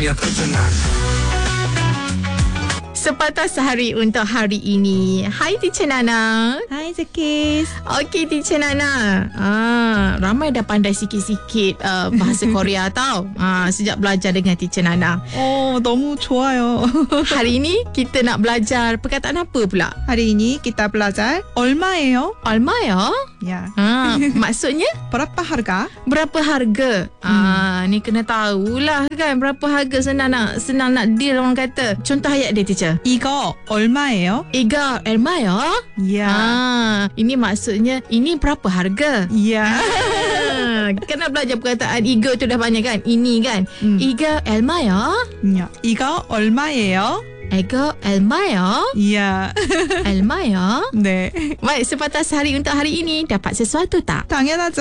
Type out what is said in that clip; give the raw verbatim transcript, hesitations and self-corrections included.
yang tercengang. Sepatah sehari untuk hari ini. Hai Teacher Nana. Hai Zekis. Okey Teacher Nana. Ah, ramai dah pandai sikit-sikit uh, bahasa Korea tau. Ah, sejak belajar dengan Teacher Nana. Oh, 너무 좋아요. Hari ini kita nak belajar perkataan apa pula? hari ini kita belajar 얼마예요? Almaya? Ya. Ah, maksudnya berapa harga? berapa harga? Ah, ni kena tahulah kan berapa harga, senang nak senang nak deal orang kata. Contoh ayat dia Teacher. 이거 얼마예요? Iga almaya? Ya. Ah, ini maksudnya ini berapa harga? Ya. Ah, kan nak belajar perkataan iga tu dah banyak kan? Ini kan? Hmm. Iga almaya? Ya. 이거 얼마예요? Iga almaya? Ya. Almaya? 네. Baik, sepatah sehari untuk hari ini dapat sesuatu tak? 당연하죠.